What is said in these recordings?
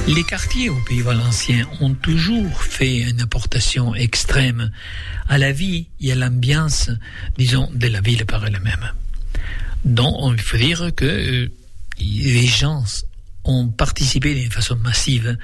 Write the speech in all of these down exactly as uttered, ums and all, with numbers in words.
Les quartiers au Pays Valencien ont toujours fait une apportation extrême à la vie et à l'ambiance, disons, de la ville par elle-même. Donc, il faut dire que euh, les gens ont participé d'une façon massive,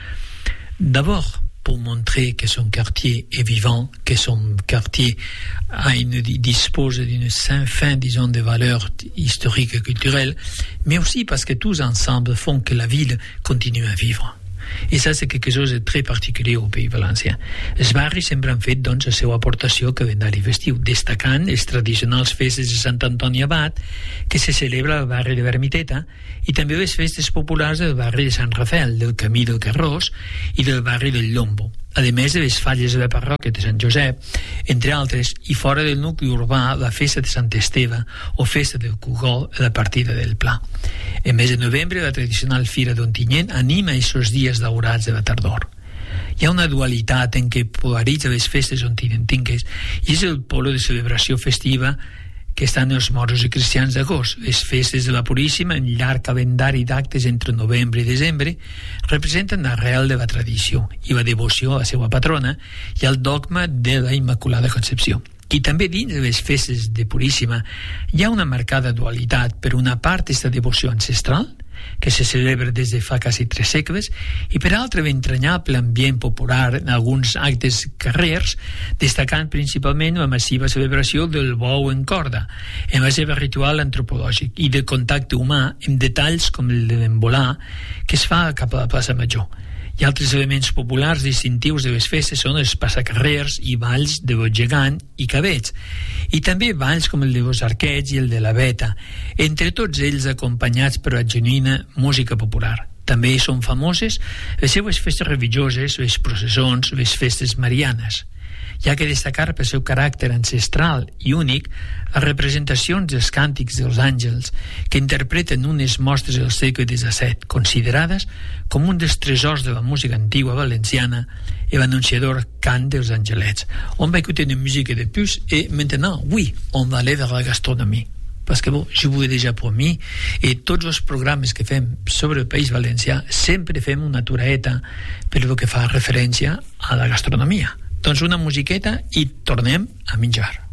d'abord pour montrer que son quartier est vivant, que son quartier a une, dispose d'une sans fin, disons, de valeurs historiques et culturelles, mais aussi parce que tous ensemble font que la ville continue à vivre. I ça és quelque chose de très particulier au Pays Valencià. Els barris sempre han fet, doncs, la seva aportació calendari festiu, destacant els tradicionals festes de Sant Antoni Abat, que se celebra al barri de Vermiteta, i també les festes populars del barri de Sant Rafael, del Camí del Carròs i del barri del Llombo, a més de les falles de la parròquia de Sant Josep, entre altres, i fora del nucli urbà, la festa de Sant Esteve o festa del Cogol a la partida del Pla. En mes de novembre, la tradicional Fira d'Ontinyent anima aquests dies daurats de la tardor. Hi ha una dualitat en què polaritza les festes ontinentinques i és el polo de celebració festiva que estan els moros i cristians d'agost. Les festes de la Puríssima, en llarg calendari d'actes entre novembre i desembre, representen l'arrel de la tradició i la devoció a la seva patrona i al dogma de la Immaculada Concepció. I també dins de les festes de Puríssima hi ha una marcada dualitat. Per una part, aquesta devoció ancestral, que se celebra des de fa quasi tres segles, i per altra l'entranyable ambient popular en alguns actes carrers, destacant principalment la massiva celebració del bou en corda, en el seu ritual antropològic, i del contacte humà amb detalls com el de l'embolà que es fa cap a la plaça Major. I altres elements populars distintius de les festes són els passacarrers i balls de botgegant i cabets, i també balls com el de los arquets i el de la veta, entre tots ells acompanyats per la genuïna música popular. També són famoses les seues festes religioses, les processons, les festes marianes. Hi ha que destacar pel seu caràcter ancestral i únic les representacions dels càntics dels àngels, que interpreten unes mostres del segle disset, considerades com un dels tresors de la música antigua valenciana, et l'annonciador cant dels angelets. On va écouter une musique de plus, et maintenant, oui, on va aller vers la gastronomie. Parce que bon, je vous ai déjà promis, et tots els programes que fem sobre el País Valencià sempre fem una aturadeta per lo que fa referència a la gastronomia. Doncs una musiqueta i tornem a menjar.